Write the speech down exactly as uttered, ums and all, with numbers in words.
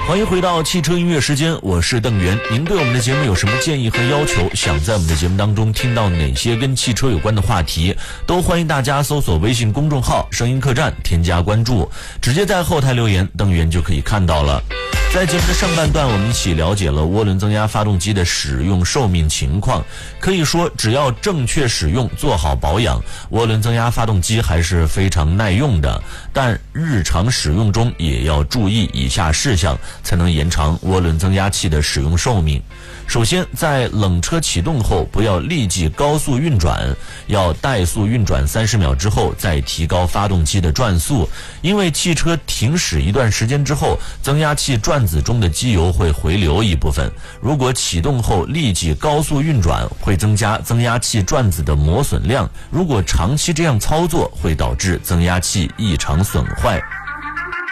欢迎回到汽车音乐时间，我是邓源。您对我们的节目有什么建议和要求？想在我们的节目当中听到哪些跟汽车有关的话题？都欢迎大家搜索微信公众号声音客栈，添加关注，直接在后台留言，邓源就可以看到了。在节目的上半段，我们一起了解了涡轮增压发动机的使用寿命情况。可以说，只要正确使用，做好保养，涡轮增压发动机还是非常耐用的。但日常使用中也要注意以下事项，才能延长涡轮增压器的使用寿命。首先，在冷车启动后，不要立即高速运转，要怠速运转三十秒之后再提高发动机的转速。因为汽车停驶一段时间之后，增压器转子中的机油会回流一部分，如果启动后立即高速运转，会增加增压器转子的磨损量，如果长期这样操作，会导致增压器异常损坏。